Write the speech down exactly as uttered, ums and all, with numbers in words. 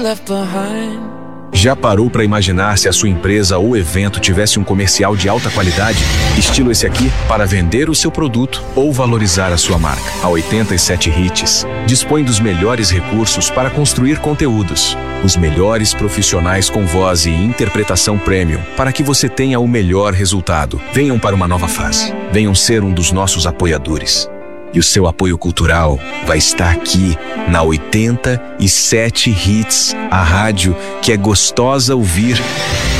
left behind. Já parou para imaginar se a sua empresa ou evento tivesse um comercial de alta qualidade, estilo esse aqui, para vender o seu produto ou valorizar a sua marca? A oitenta e sete Hits dispõe dos melhores recursos para construir conteúdos, os melhores profissionais com voz e interpretação premium, para que você tenha o melhor resultado. Venham para uma nova fase. Venham ser um dos nossos apoiadores. E o seu apoio cultural vai estar aqui na oitenta e sete Hits, a rádio que é gostosa ouvir